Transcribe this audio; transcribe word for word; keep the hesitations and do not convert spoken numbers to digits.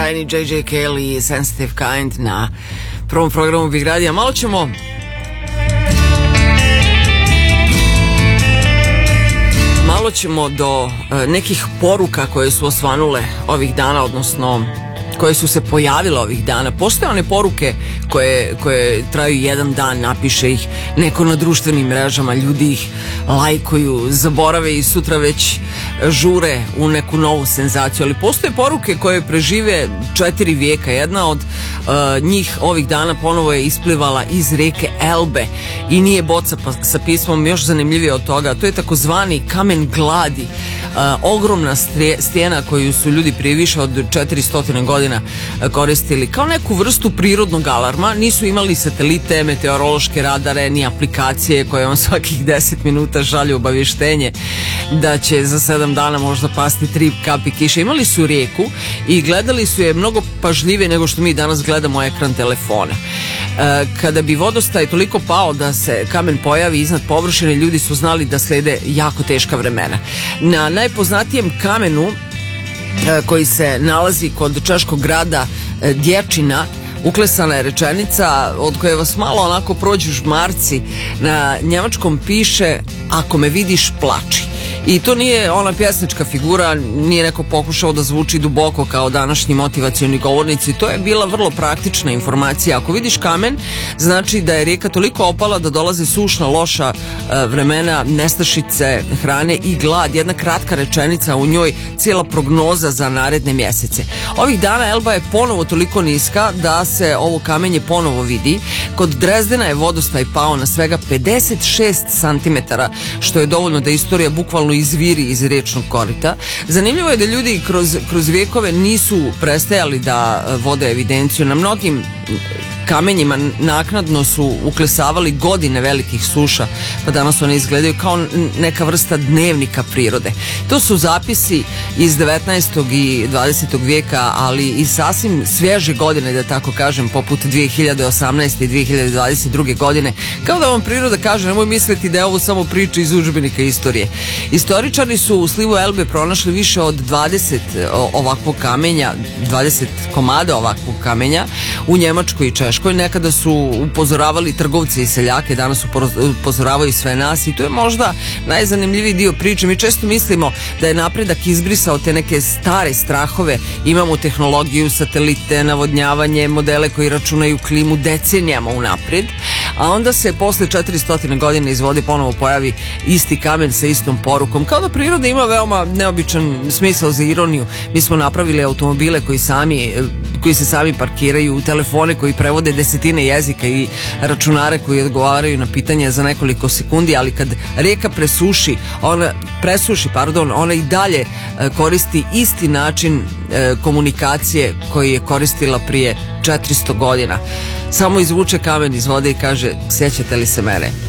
sjajni J J Kelly i Sensitive Kind na prvom programu Big Radija. Malo ćemo malo ćemo do e, nekih poruka koje su osvanule ovih dana, odnosno koje su se pojavile ovih dana. Postoje one poruke koje, koje traju jedan dan, napiše ih neko na društvenim mrežama, ljudi ih lajkuju, zaborave i sutra već žure u neku novu senzaciju, ali postoje poruke koje prežive četiri vijeka. Jedna od uh, njih ovih dana ponovo je isplivala iz reke Elbe i nije boca pa, sa pismom, još zanimljivije od toga. To je takozvani kamen gladi, uh, ogromna stijena koju su ljudi prije više od četiristo godina koristili kao neku vrstu prirodnog alarma. Nisu imali satelite, meteorološke radare ni aplikacije koje vam svakih deset minuta šalju obavještenje da će za sedam dana možda pasti tri kapi kiše. Imali su rijeku i gledali su je mnogo pažljivije nego što mi danas gledamo ekran telefona. E, kada bi vodostaj toliko pao da se kamen pojavi iznad površine, ljudi su znali da slede jako teška vremena. Na najpoznatijem kamenu koji se nalazi kod češkog grada Dječina uklesana je rečenica od koje vas malo onako prođu žmarci. Na njemačkom piše: ako me vidiš, plači. I to nije ona pjesnička figura, nije neko pokušao da zvuči duboko kao današnji motivacioni govornici. To je bila vrlo praktična informacija. Ako vidiš kamen, znači da je rijeka toliko opala da dolaze sušna, loša e, vremena, nestašice hrane i glad. Jedna kratka rečenica, u njoj cijela prognoza za naredne mjesece. Ovih dana Elba je ponovo toliko niska da se ovo kamenje ponovo vidi. Kod Drezdena je vodostaj pao na svega pedeset šest santimetara, što je dovoljno da istorija bukvalno izviri iz riječnog korita. Zanimljivo je da ljudi kroz, kroz vijekove nisu prestajali da vode evidenciju. Na mnogim kamenjima naknadno su uklesavali godine velikih suša, pa danas one izgledaju kao neka vrsta dnevnika prirode. To su zapisi iz devetnaestog i dvadesetog vijeka, ali i sasvim svježe godine, da tako kažem, poput dvije hiljade osamnaeste i dvije hiljade dvadeset druge godine. Kao da vam priroda kaže: nemoj misliti da je ovo samo priča iz udžbenika istorije. Istoričari su u slivu Elbe pronašli više od dvadeset ovakvog kamenja, dvadeset komada ovakvog kamenja u Njemačkoj i Češkoj. Nekada su upozoravali trgovci i seljake, danas upozoravaju sve nas, i to je možda najzanimljiviji dio priče. Mi često mislimo da je napredak izbrisao te neke stare strahove. Imamo tehnologiju, satelite, navodnjavanje, modele koji računaju klimu decenijama unaprijed, a onda se posle četiristo godina iz vode ponovo pojavi isti kamen sa istom porukom. Kao da priroda ima veoma neobičan smisao za ironiju. Mi smo napravili automobile koji sami koji se sami parkiraju, telefone koji prevode desetine jezika i računare koji odgovaraju na pitanja za nekoliko sekundi, ali kad rijeka presuši, ona presuši, pardon, ona i dalje koristi isti način e, komunikacije koji je koristila prije četiristo godina. Samo izvuče kamen iz vode i kaže: sjećate li se mene?